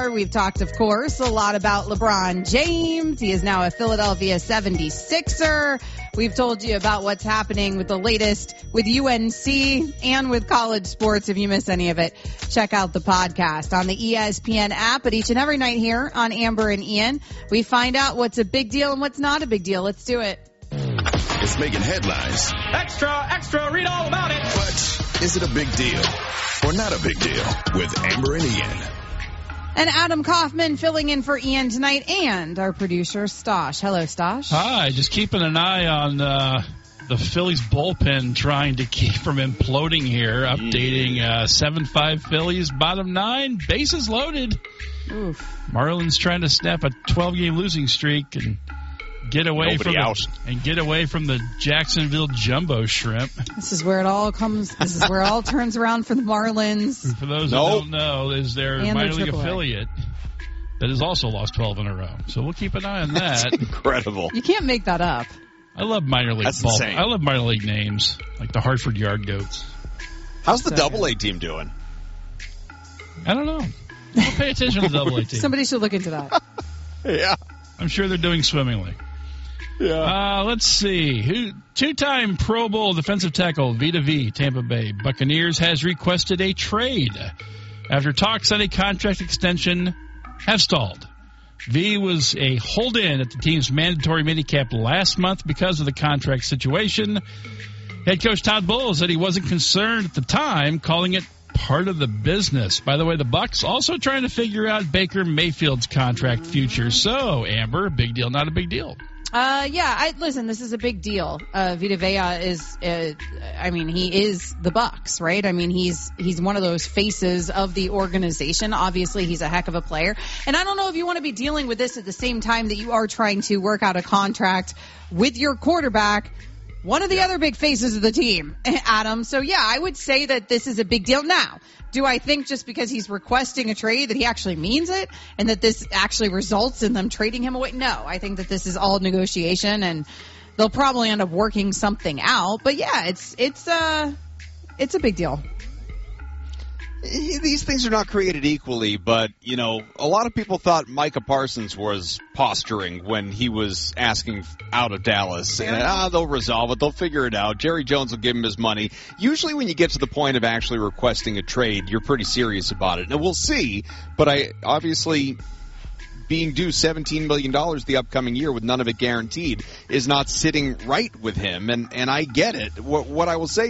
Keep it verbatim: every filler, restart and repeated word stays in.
hour, we've talked, of course, a lot about LeBron James. He is now a Philadelphia seventy-sixer. We've told you about what's happening with the latest with U N C and with college sports. If you miss any of it, check out the podcast on the E S P N app. But each and every night here on Amber and Ian, we find out what's a big deal and what's not a big deal. Let's do it. It's making headlines. Extra, extra, read all about it. But is it a big deal or not a big deal with Amber and Ian? And Adam Kaufman filling in for Ian tonight, and our producer, Stosh. Hello, Stosh. Hi, just keeping an eye on uh, the Phillies bullpen trying to keep from imploding here. Updating uh, seven five Phillies, bottom nine, bases loaded. Oof. Marlins trying to snap a twelve-game losing streak and get away Nobody from the, out. and get away from the Jacksonville Jumbo Shrimp. This is where it all comes. This is where it all turns around for the Marlins. For those Nope. who don't know, is their And minor their league triple A. affiliate that has also lost twelve in a row. So we'll keep an eye on that. Incredible. You can't make that up. I love minor league That's ball. insane. I love minor league names like the Hartford Yard Goats. How's the So double good. A team doing? I don't know. We'll pay attention to the double A team. Somebody should look into that. Yeah. I'm sure they're doing swimmingly. Yeah. Uh, let's see. Who, two-time Pro Bowl defensive tackle Vita V, Tampa Bay Buccaneers, has requested a trade after talks on a contract extension have stalled. V was a hold-in at the team's mandatory minicamp last month because of the contract situation. Head coach Todd Bowles said he wasn't concerned at the time, calling it part of the business. By the way, the Bucs also trying to figure out Baker Mayfield's contract future. So, Amber, big deal, not a big deal. Uh, yeah, I, listen, this is a big deal. Uh, Vita Vea is, uh, I mean, he is the Bucs, right? I mean, he's, he's one of those faces of the organization. Obviously, he's a heck of a player. And I don't know if you want to be dealing with this at the same time that you are trying to work out a contract with your quarterback, one of the other big faces of the team, Adam. So, yeah, I would say that this is a big deal. Now, do I think just because he's requesting a trade that he actually means it and that this actually results in them trading him away? No, I think that this is all negotiation and they'll probably end up working something out. But, yeah, it's it's uh, it's a big deal. These things are not created equally, but, you know, a lot of people thought Micah Parsons was posturing when he was asking out of Dallas. And, ah, they'll resolve it. They'll figure it out. Jerry Jones will give him his money. Usually when you get to the point of actually requesting a trade, you're pretty serious about it. And we'll see, but I obviously being due seventeen million dollars the upcoming year with none of it guaranteed is not sitting right with him, and, and I get it. What, what I will say